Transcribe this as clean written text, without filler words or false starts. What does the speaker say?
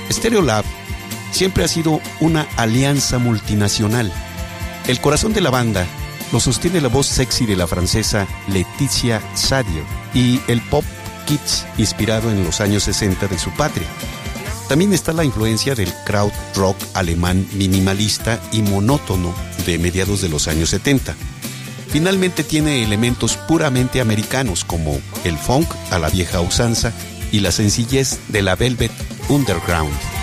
Stereolab siempre ha sido una alianza multinacional. El corazón de la banda lo sostiene la voz sexy de la francesa Laetitia Sadier y el pop kitsch inspirado en los años 60 de su patria. También está la influencia del kraut rock alemán minimalista y monótono de mediados de los años 70. Finalmente tiene elementos puramente americanos como el funk a la vieja usanza y la sencillez de la Velvet Underground.